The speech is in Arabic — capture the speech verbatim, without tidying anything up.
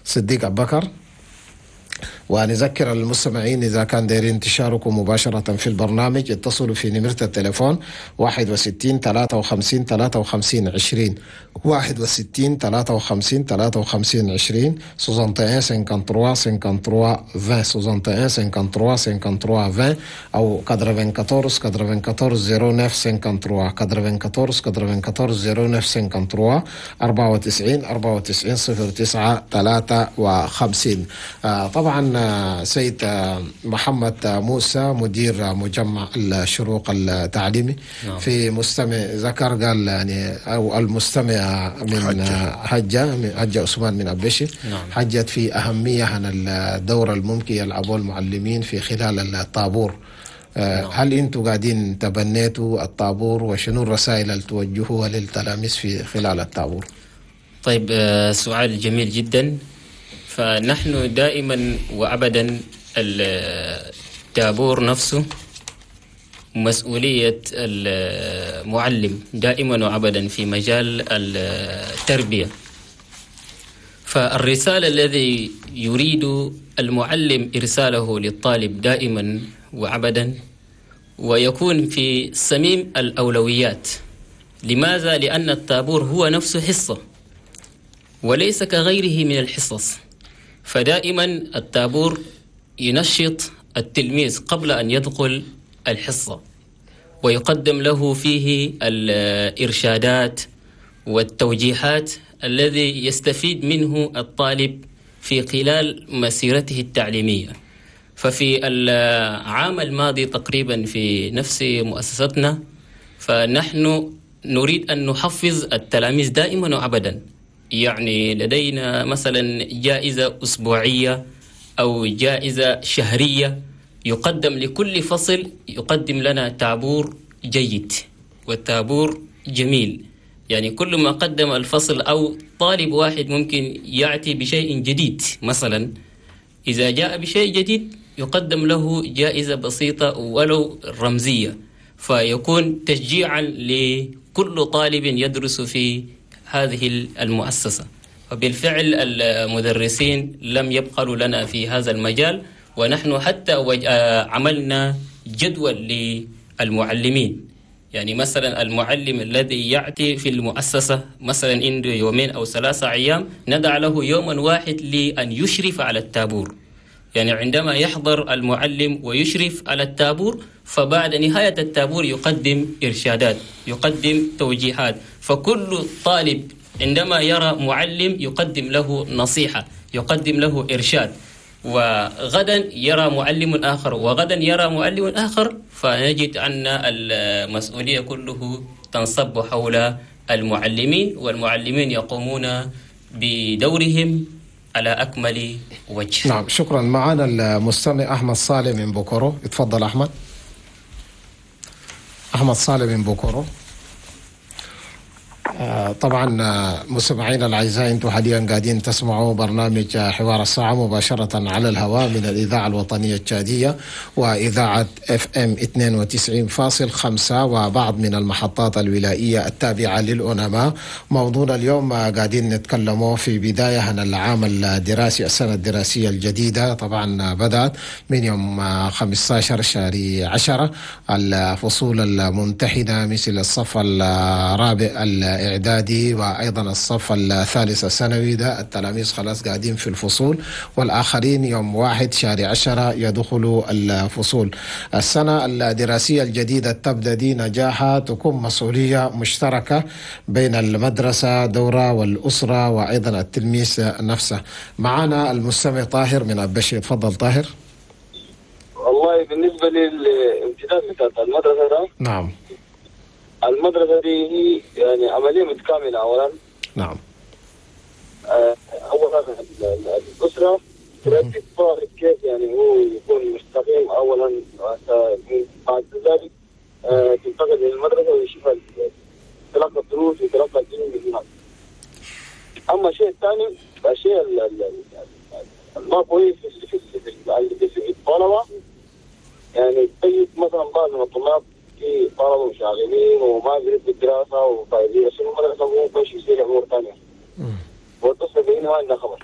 صديق أبو بكر. ونذكر المستمعين إذا كان دايرين تشاركوا مباشرة في البرنامج اتصلوا في نمرة التليفون واحد وستين ثلاثة وخمسين ثلاثة وخمسين عشرين واحد وستين ثلاثة وخمسين ثلاثة وخمسين عشرين soixante et un cinquante-trois cinquante-trois vingt soixante et un cinquante-trois cinquante-trois vingt أو quatre-vingt-quatorze quatre-vingt-quatorze zéro neuf cinquante-trois quatre-vingt-quatorze quatre-vingt-quatorze zéro neuf cinquante-trois أربعة وتسعين أربعة وتسعين صفر تسعة ثلاثة وخمسين. آه طبعا سيد محمد موسى مدير مجمع الشروق التعليمي نعم. في مستمع ذكر قال يعني أو المستمع من حجة حجة عثمان من أبشي نعم. حجت في أهمية عن الدور الممكن يلعبه المعلمين في خلال الطابور. نعم. هل أنتم قاعدين تبنيتوا الطابور وشنو الرسائل اللي توجهوها للتلاميذ في خلال الطابور؟ طيب سؤال جميل جدا. فنحن دائما وأبدا الطابور نفسه مسؤولية المعلم دائما وأبدا في مجال التربية. فالرسالة الذي يريد المعلم إرساله للطالب دائما وأبدا ويكون في صميم الأولويات. لماذا؟ لأن الطابور هو نفسه حصة وليس كغيره من الحصص. فدائما الطابور ينشط التلميذ قبل أن يدخل الحصة ويقدم له فيه الإرشادات والتوجيهات الذي يستفيد منه الطالب في خلال مسيرته التعليمية. ففي العام الماضي تقريبا في نفس مؤسستنا فنحن نريد أن نحفز التلاميذ دائما وأبدا. يعني لدينا مثلا جائزة أسبوعية أو جائزة شهرية يقدم لكل فصل، يقدم لنا طابور جيد والطابور جميل. يعني كل ما قدم الفصل أو طالب واحد ممكن يأتي بشيء جديد، مثلا إذا جاء بشيء جديد يقدم له جائزة بسيطة ولو رمزية، فيكون تشجيعا لكل طالب يدرس في هذه المؤسسة. وبالفعل المدرسين لم يبخلوا لنا في هذا المجال، ونحن حتى عملنا جدول للمعلمين. يعني مثلا المعلم الذي يأتي في المؤسسة مثلا عنده يومين أو ثلاثة أيام ندع له يوما واحد لأن يشرف على الطابور. يعني عندما يحضر المعلم ويشرف على الطابور فبعد نهاية الطابور يقدم إرشادات، يقدم توجيهات. فكل طالب عندما يرى معلم يقدم له نصيحة، يقدم له إرشاد، وغدا يرى معلم آخر وغدا يرى معلم آخر، فنجد أن المسؤولية كله تنصب حول المعلمين، والمعلمين يقومون بدورهم على أكمل وجه. نعم، شكرا. معنا المستمع أحمد صالح من بوكورو. اتفضل أحمد. أحمد صالح من بوكورو. آه طبعا مستمعينا الاعزاء، انتم حاليا قاعدين تسمعوا برنامج حوار الساعه مباشره على الهواء من الاذاعه الوطنيه التشاديه واذاعه اف ام اثنين وتسعين فاصلة خمسة وبعض من المحطات الولائيه التابعه للأنماء. موضوعنا اليوم قاعدين نتكلموا في بدايه عن العام الدراسي، السنه الدراسيه الجديده. طبعا بدات من يوم خمسة عشر شهر عشرة الفصول الممتحنه مثل الصف الرابع إعدادي وأيضا الصف الثالث الثانوي، ده التلاميذ خلاص قاعدين في الفصول، والآخرين يوم واحد شهر عشرة يدخلوا الفصول. السنة الدراسية الجديدة تبدأ دي نجاحها تكون مسؤولية مشتركة بين المدرسة دورة والأسرة وأيضا التلميذ نفسه. معنا المستمع طاهر من أبشي. تفضل طاهر. والله بالنسبة للامتداد بتاعت المدرسة ده، نعم، المدرسة دي هي يعني عملية متكاملة. أولا نعم أولا الأسرة ترتب طالب كيف يعني هو يكون مستقيم أولا، بعد ذلك تنتقل إلى المدرسة ويشوف تلقى الدروس وتلقى الدين. أما الشيء الثاني الشيء ما كويس في الطلبة، يعني تجد مثلا بعض من الطلاب في طلبة مشاغلين وما يقدروا بالدراسة وطايرين، بس المدرسة مو كويس يصير أمور ثانية. والقصة بيني ما عندنا خبر.